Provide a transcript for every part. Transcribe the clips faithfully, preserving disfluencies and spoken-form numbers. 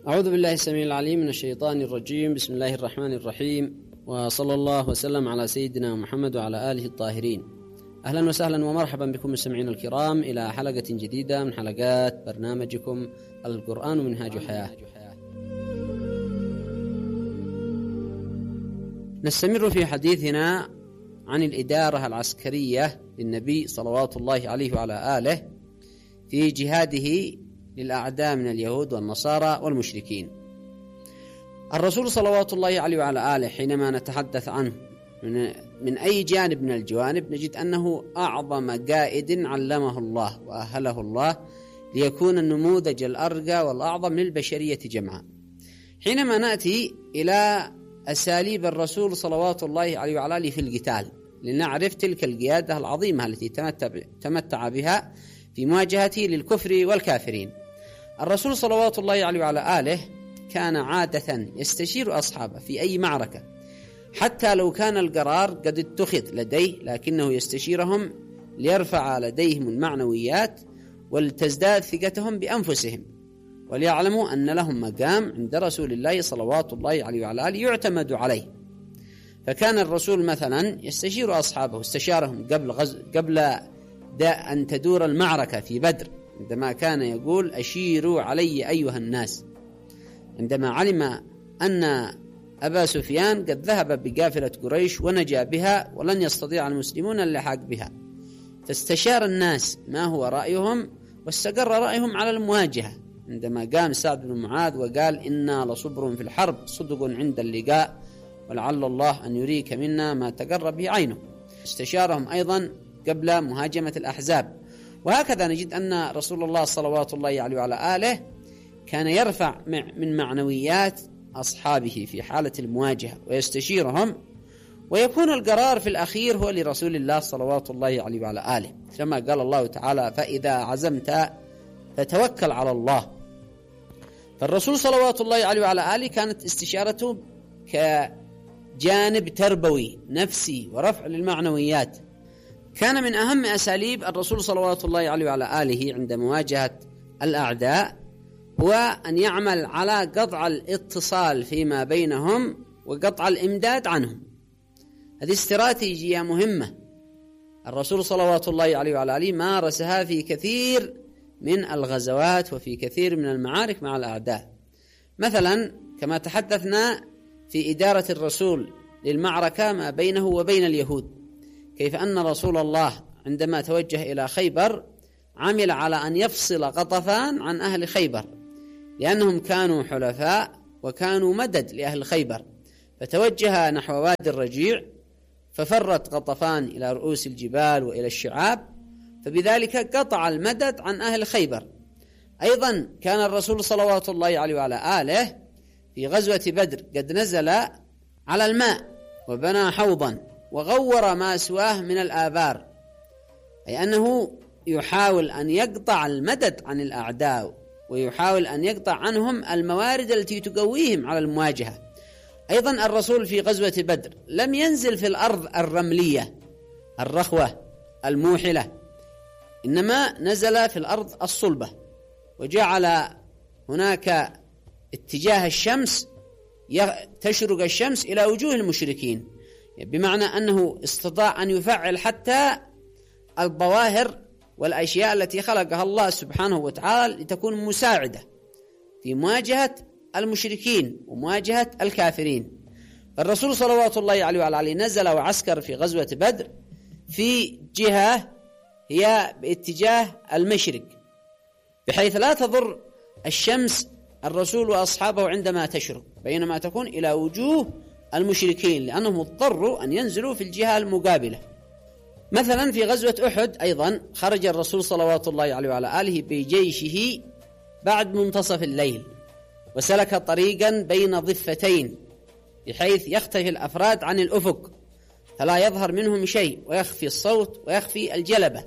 أعوذ بالله السميع العليم من الشيطان الرجيم. بسم الله الرحمن الرحيم، وصلى الله وسلم على سيدنا محمد وعلى آله الطاهرين. أهلا وسهلا ومرحبا بكم مستمعين الكرام إلى حلقة جديدة من حلقات برنامجكم القرآن منهاج حياة. نستمر في حديثنا عن الإدارة العسكرية للنبي صلوات الله عليه وعلى آله في جهاده للأعداء من اليهود والنصارى والمشركين. الرسول صلوات الله عليه وعلى آله حينما نتحدث عنه من, من أي جانب من الجوانب نجد أنه أعظم قائد علمه الله وأهله الله ليكون النموذج الأرقى والأعظم للبشرية جمعاء. حينما نأتي إلى أساليب الرسول صلوات الله عليه وعلى آله في القتال لنعرف تلك القيادة العظيمة التي تمتع بها في مواجهته للكفر والكافرين. الرسول صلوات الله عليه وعلى آله كان عادة يستشير أصحابه في أي معركة، حتى لو كان القرار قد اتخذ لديه، لكنه يستشيرهم ليرفع لديهم المعنويات ولتزداد ثقتهم بأنفسهم، وليعلموا أن لهم مقام عند رسول الله صلوات الله عليه وعلى آله يعتمد عليه. فكان الرسول مثلا يستشير أصحابه، استشارهم قبل غز... قبل أن تدور المعركة في بدر، عندما كان يقول: أشيروا علي أيها الناس، عندما علم أن أبا سفيان قد ذهب بقافلة قريش ونجا بها ولن يستطيع المسلمون اللحاق بها، فاستشار الناس ما هو رأيهم واستقر رأيهم على المواجهة، عندما قام سعد بن معاذ وقال: إنا لصبر في الحرب صدق عند اللقاء ولعل الله أن يريك منا ما تقر به عينه. استشارهم أيضا قبل مهاجمة الأحزاب. وهكذا نجد أن رسول الله صلوات الله عليه وعلى آله كان يرفع من معنويات أصحابه في حالة المواجهة ويستشيرهم، ويكون القرار في الأخير هو لرسول الله صلوات الله عليه وعلى آله، كما قال الله تعالى: فإذا عزمت فتوكل على الله. فالرسول صلوات الله عليه وعلى آله كانت استشارته كجانب تربوي نفسي ورفع للمعنويات. كان من أهم أساليب الرسول صلوات الله عليه وعلى آله عند مواجهة الأعداء هو أن يعمل على قطع الاتصال فيما بينهم وقطع الإمداد عنهم. هذه استراتيجية مهمة الرسول صلوات الله عليه وعلى آله مارسها في كثير من الغزوات وفي كثير من المعارك مع الأعداء. مثلا كما تحدثنا في إدارة الرسول للمعركة ما بينه وبين اليهود، كيف أن رسول الله عندما توجه إلى خيبر عمل على أن يفصل غطفان عن أهل خيبر، لأنهم كانوا حلفاء وكانوا مدد لأهل خيبر، فتوجه نحو وادي الرجيع ففرت غطفان إلى رؤوس الجبال وإلى الشعاب، فبذلك قطع المدد عن أهل خيبر. أيضا كان الرسول صلوات الله عليه وعلى آله في غزوة بدر قد نزل على الماء وبنى حوضا وغور ما سواه من الآبار، أي أنه يحاول أن يقطع المدد عن الأعداء ويحاول أن يقطع عنهم الموارد التي تقويهم على المواجهة. أيضا الرسول في غزوة بدر لم ينزل في الأرض الرملية الرخوة الموحلة، إنما نزل في الأرض الصلبة، وجعل هناك اتجاه الشمس تشرق الشمس إلى وجوه المشركين، بمعنى أنه استطاع أن يفعل حتى الظواهر والأشياء التي خلقها الله سبحانه وتعالى لتكون مساعدة في مواجهة المشركين ومواجهة الكافرين. فالرسول صلوات الله عليه وعلى آله نزل وعسكر في غزوة بدر في جهة هي باتجاه المشرق، بحيث لا تضر الشمس الرسول وأصحابه عندما تشرق، بينما تكون إلى وجوه المشركين، لأنهم اضطروا أن ينزلوا في الجهة المقابلة. مثلا في غزوة أحد أيضا خرج الرسول صلوات الله عليه وعلى آله بجيشه بعد منتصف الليل، وسلك طريقا بين ضفتين بحيث يختفي الأفراد عن الأفق فلا يظهر منهم شيء، ويخفي الصوت ويخفي الجلبة.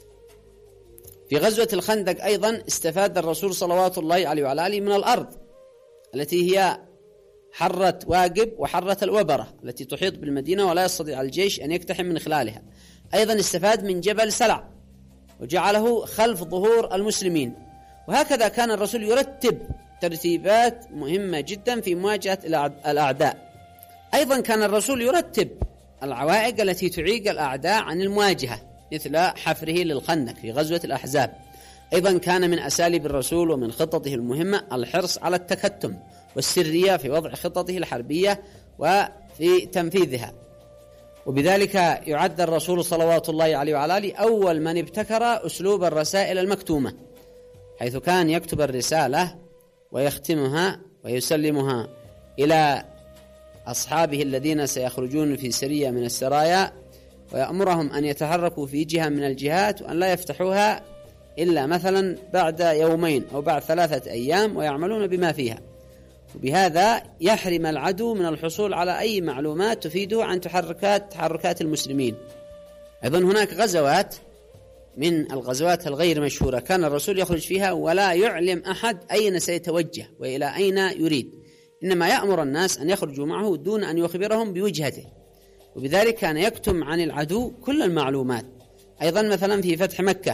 في غزوة الخندق أيضا استفاد الرسول صلوات الله عليه وعلى آله من الأرض التي هي حرة واقب وحرة الوبرة التي تحيط بالمدينة ولا يستطيع الجيش أن يقتحم من خلالها. أيضا استفاد من جبل سلع وجعله خلف ظهور المسلمين. وهكذا كان الرسول يرتب ترتيبات مهمة جدا في مواجهة الأعداء. أيضا كان الرسول يرتب العوائق التي تعيق الأعداء عن المواجهة، مثل حفره للخندق في غزوة الأحزاب. أيضا كان من أساليب الرسول ومن خططه المهمة الحرص على التكتم والسرية في وضع خططه الحربية وفي تنفيذها، وبذلك يعد الرسول صلوات الله عليه وعلى آله أول من ابتكر أسلوب الرسائل المكتومة، حيث كان يكتب الرسالة ويختمها ويسلمها إلى أصحابه الذين سيخرجون في سرية من السرايا، ويأمرهم أن يتحركوا في جهة من الجهات وأن لا يفتحوها إلا مثلا بعد يومين أو بعد ثلاثة أيام، ويعملون بما فيها، وبهذا يحرم العدو من الحصول على أي معلومات تفيده عن تحركات تحركات المسلمين. أيضا هناك غزوات من الغزوات الغير مشهورة كان الرسول يخرج فيها ولا يعلم أحد أين سيتوجه وإلى أين يريد، إنما يأمر الناس أن يخرجوا معه دون أن يخبرهم بوجهته، وبذلك كان يكتم عن العدو كل المعلومات. أيضا مثلا في فتح مكة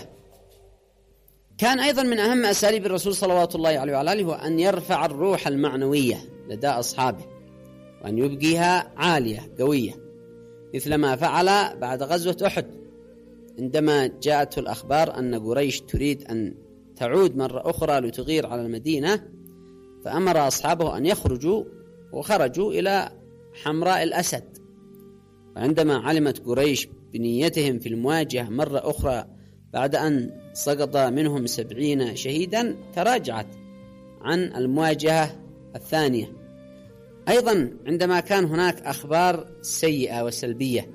كان أيضا من أهم أساليب الرسول صلوات الله عليه وعلى آله هو أن يرفع الروح المعنوية لدى أصحابه وأن يبقيها عالية قوية، مثل ما فعل بعد غزوة أحد عندما جاءته الأخبار أن قريش تريد أن تعود مرة أخرى لتغير على المدينة، فأمر أصحابه أن يخرجوا، وخرجوا إلى حمراء الأسد. وعندما علمت قريش بنيتهم في المواجهة مرة أخرى بعد أن سقط منهم سبعين شهيدا تراجعت عن المواجهة الثانية. أيضا عندما كان هناك أخبار سيئة وسلبية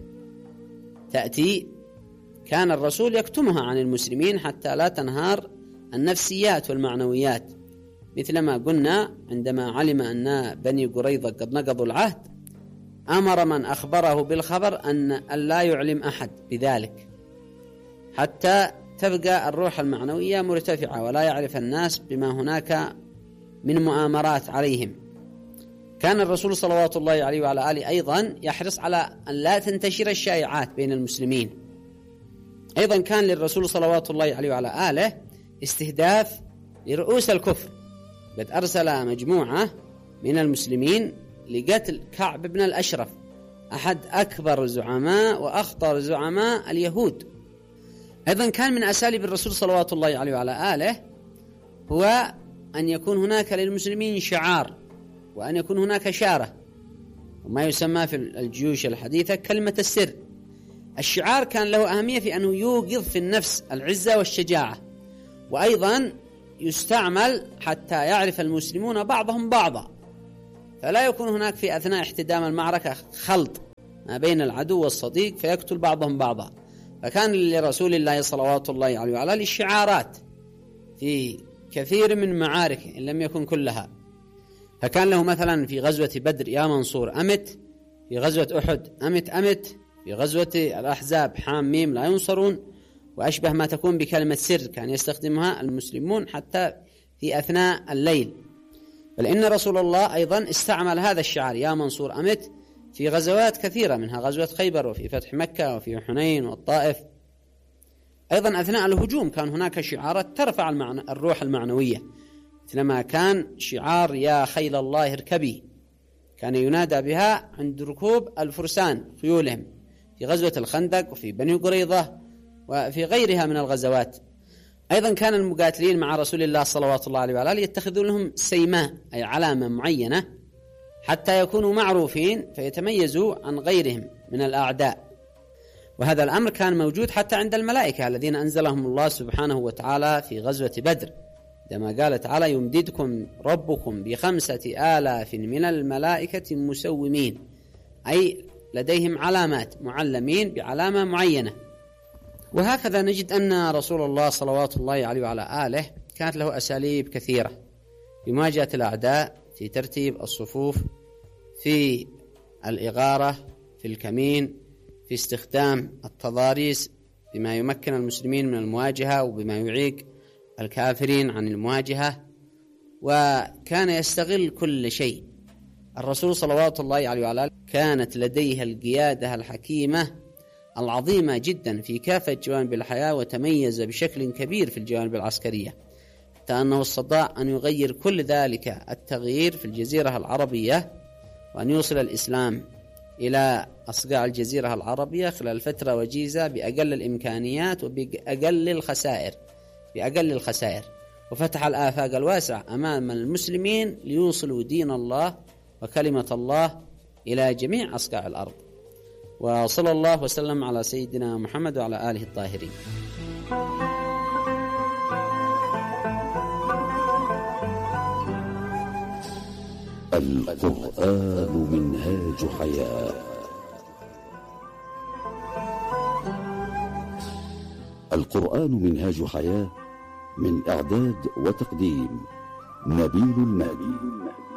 تأتي كان الرسول يكتمها عن المسلمين حتى لا تنهار النفسيات والمعنويات، مثل ما قلنا عندما علم أن بني قريظة قد نقضوا العهد أمر من أخبره بالخبر أن لا يعلم أحد بذلك حتى تبقى الروح المعنوية مرتفعة ولا يعرف الناس بما هناك من مؤامرات عليهم. كان الرسول صلوات الله عليه وعلى آله أيضا يحرص على أن لا تنتشر الشائعات بين المسلمين. أيضا كان للرسول صلوات الله عليه وعلى آله استهداف لرؤوس الكفر، قد أرسل مجموعة من المسلمين لقتل كعب بن الأشرف أحد أكبر زعماء وأخطر زعماء اليهود. أيضا كان من أساليب الرسول صلوات الله عليه وعلى آله هو أن يكون هناك للمسلمين شعار، وأن يكون هناك شارة، وما يسمى في الجيوش الحديثة كلمة السر. الشعار كان له أهمية في أنه يوقظ في النفس العزة والشجاعة، وأيضا يستعمل حتى يعرف المسلمون بعضهم بعضا، فلا يكون هناك في أثناء احتدام المعركة خلط ما بين العدو والصديق فيقتل بعضهم بعضا. فكان لرسول الله صلوات الله عليه وعلى آله الشعارات في كثير من معاركه إن لم يكن كلها. فكان له مثلا في غزوة بدر يا منصور أمت، في غزوة أحد أمت أمت، في غزوة الأحزاب حام ميم لا ينصرون، وأشبه ما تكون بكلمة سر كان يستخدمها المسلمون حتى في أثناء الليل. بل إن رسول الله أيضا استعمل هذا الشعار يا منصور أمت في غزوات كثيرة، منها غزوة خيبر وفي فتح مكة وفي حنين والطائف. أيضا أثناء الهجوم كان هناك شعارات ترفع المعنى الروح المعنوية، مثلما كان شعار يا خيل الله اركبي، كان ينادى بها عند ركوب الفرسان خيولهم في غزوة الخندق وفي بني قريظة وفي غيرها من الغزوات. أيضا كان المقاتلين مع رسول الله صلوات الله عليه وعلى آله يتخذون لهم سيماء أي علامة معينة حتى يكونوا معروفين فيتميزوا عن غيرهم من الأعداء. وهذا الأمر كان موجود حتى عند الملائكة الذين أنزلهم الله سبحانه وتعالى في غزوة بدر، عندما قال تعالى يمددكم ربكم بخمسة آلاف من الملائكة مسومين، أي لديهم علامات معلمين بعلامة معينة. وهكذا نجد أن رسول الله صلوات الله عليه وعلى آله كانت له أساليب كثيرة في مواجهة الأعداء، في ترتيب الصفوف، في الإغارة، في الكمين، في استخدام التضاريس بما يمكن المسلمين من المواجهة وبما يعيق الكافرين عن المواجهة، وكان يستغل كل شيء. الرسول صلوات الله عليه وعلى آله كانت لديه القيادة الحكيمة العظيمة جدا في كافة جوانب الحياة، وتميز بشكل كبير في الجوانب العسكرية. حتى أنه استطاع أن يغير كل ذلك التغيير في الجزيرة العربية، وأن يوصل الإسلام إلى أصقاع الجزيرة العربية خلال فترة وجيزة بأقل الإمكانيات وبأقل الخسائر بأقل الخسائر وفتح الآفاق الواسعة أمام المسلمين ليوصلوا دين الله وكلمة الله إلى جميع أصقاع الأرض. وصلى الله وسلم على سيدنا محمد وعلى آله الطاهرين. القرآن منهاج حياة. القرآن منهاج حياة، من إعداد وتقديم نبيل المهدي.